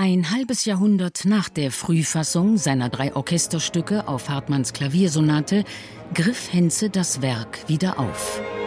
Ein halbes Jahrhundert nach der Frühfassung seiner 3 Orchesterstücke auf Hartmanns Klaviersonate griff Henze das Werk wieder auf.